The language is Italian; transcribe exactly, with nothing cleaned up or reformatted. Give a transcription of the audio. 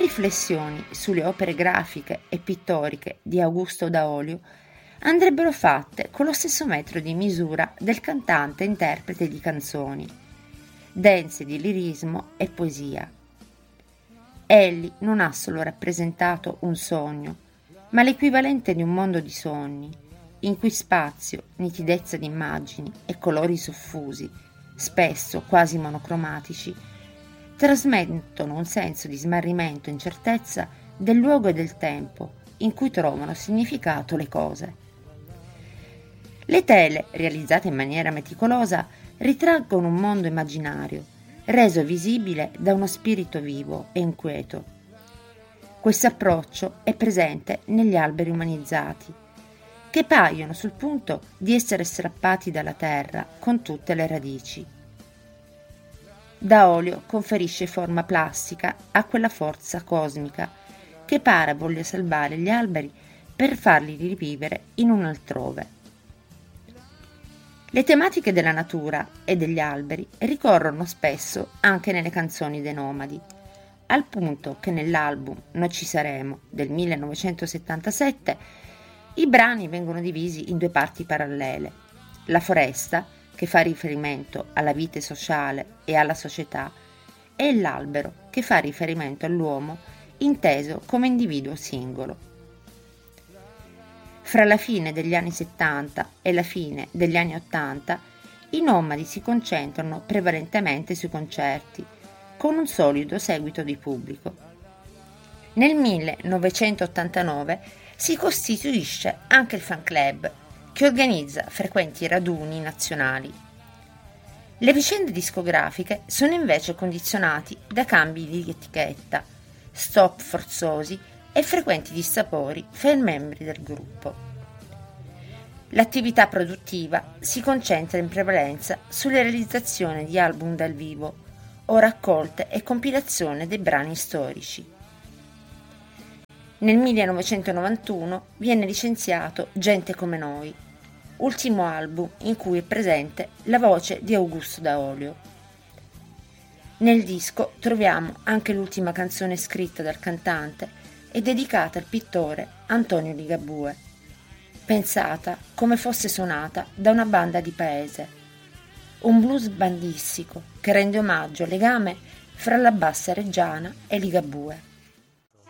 riflessioni sulle opere grafiche e pittoriche di Augusto Daolio andrebbero fatte con lo stesso metro di misura del cantante e interprete di canzoni, dense di lirismo e poesia. Egli non ha solo rappresentato un sogno, ma l'equivalente di un mondo di sogni, in cui spazio, nitidezza di immagini e colori soffusi, spesso quasi monocromatici, trasmettono un senso di smarrimento e incertezza del luogo e del tempo in cui trovano significato le cose. Le tele, realizzate in maniera meticolosa, ritraggono un mondo immaginario, reso visibile da uno spirito vivo e inquieto. Questo approccio è presente negli alberi umanizzati, che paiono sul punto di essere strappati dalla terra con tutte le radici. Daolio conferisce forma plastica a quella forza cosmica che pare voglia salvare gli alberi per farli rivivere in un altrove. Le tematiche della natura e degli alberi ricorrono spesso anche nelle canzoni dei nomadi, al punto che nell'album Noi ci saremo del millenovecentosettantasette i brani vengono divisi in due parti parallele: la foresta, che fa riferimento alla vita sociale e alla società, e l'albero, che fa riferimento all'uomo inteso come individuo singolo. Fra la fine degli anni settanta e la fine degli anni ottanta i nomadi si concentrano prevalentemente sui concerti, con un solido seguito di pubblico. Nel millenovecentottantanove si costituisce anche il fan club, che organizza frequenti raduni nazionali. Le vicende discografiche sono invece condizionati da cambi di etichetta, stop forzosi e frequenti dissapori fra i membri del gruppo. L'attività produttiva si concentra in prevalenza sulla realizzazione di album dal vivo o raccolte e compilazione dei brani storici. Nel millenovecentonovantuno viene licenziato Gente come noi, ultimo album in cui è presente la voce di Augusto Daolio. Nel disco troviamo anche l'ultima canzone scritta dal cantante e dedicata al pittore Antonio Ligabue, pensata come fosse suonata da una banda di paese, un blues bandistico che rende omaggio al legame fra la bassa reggiana e Ligabue.